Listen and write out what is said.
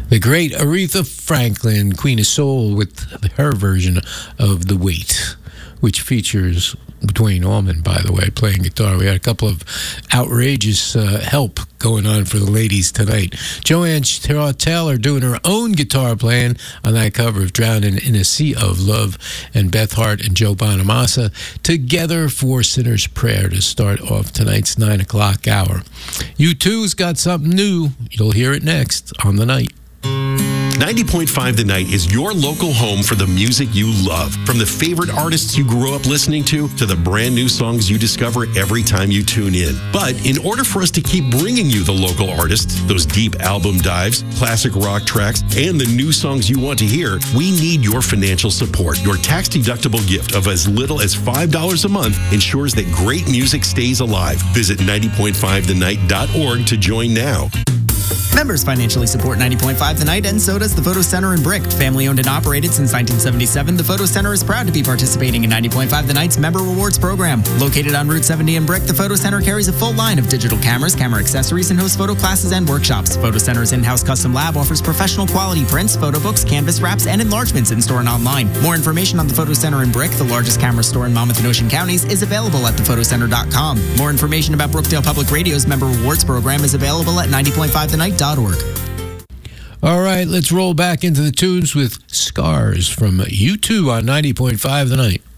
The great Aretha Franklin, Queen of Soul, with her version of The Weight, which features Dwayne Allman, by the way, playing guitar. We had a couple of outrageous help going on for the ladies tonight. Joanne Taylor doing her own guitar playing on that cover of Drowning in a Sea of Love, and Beth Hart and Joe Bonamassa together for Sinner's Prayer to start off tonight's 9 o'clock hour. U2's got something new. You'll hear it next on The Night. 90.5 The Night is your local home for the music you love. From the favorite artists you grew up listening to the brand new songs you discover every time you tune in. But in order for us to keep bringing you the local artists, those deep album dives, classic rock tracks, and the new songs you want to hear, we need your financial support. Your tax-deductible gift of as little as $5 a month ensures that great music stays alive. Visit 90.5thenight.org to join now. Members financially support 90.5 The Night, and so does the Photo Center in Brick. Family owned and operated since 1977, the Photo Center is proud to be participating in 90.5 The Night's Member Rewards program. Located on Route 70 in Brick, the Photo Center carries a full line of digital cameras, camera accessories, and hosts photo classes and workshops. Photo Center's in-house custom lab offers professional quality prints, photo books, canvas wraps, and enlargements in-store and online. More information on the Photo Center in Brick, the largest camera store in Monmouth and Ocean counties, is available at thephotoCenter.com. More information about Brookdale Public Radio's Member Rewards program is available at 90.5thenight.org. All right, let's roll back into the tunes with Scars from U2 on 90.5 The Night.